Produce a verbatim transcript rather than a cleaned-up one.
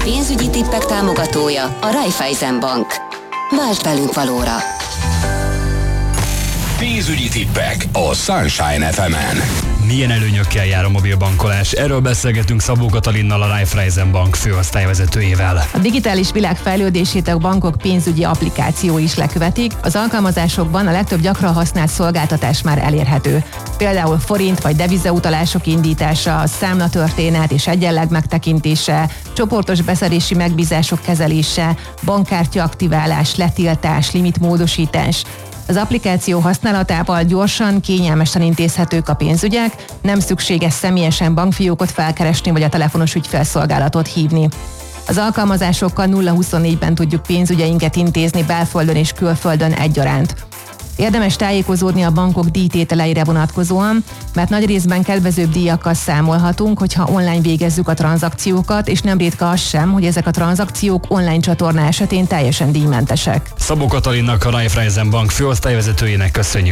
pénzügyi tippek támogatója a Raiffeisen Bank. Váltsd velünk valóra! Pénzügyi tippek a Sunshine ef emen. Milyen előnyökkel jár a mobilbankolás? Erről beszélgetünk Szabó Katalinnal, a Raiffeisen Bank főosztályvezetőjével. A digitális világ fejlődését a bankok pénzügyi applikációi is lekövetik. Az alkalmazásokban a legtöbb gyakran használt szolgáltatás már elérhető. Például forint vagy devizautalások indítása, számlatörténet és egyenleg megtekintése, csoportos beszerési megbízások kezelése, bankkártya aktiválás, letiltás, limitmódosítás. Az applikáció használatával gyorsan, kényelmesen intézhetők a pénzügyek, nem szükséges személyesen bankfiókot felkeresni vagy a telefonos ügyfélszolgálatot hívni. Az alkalmazásokkal nulla huszonnégyben tudjuk pénzügyeinket intézni belföldön és külföldön egyaránt. Érdemes tájékozódni a bankok díjtételeire vonatkozóan, mert nagy részben kedvezőbb díjakkal számolhatunk, hogyha online végezzük a tranzakciókat, és nem ritka az sem, hogy ezek a tranzakciók online csatorna esetén teljesen díjmentesek. Szabó Katalinnak, a Raiffeisen Bank főosztályvezetőjének köszönjük.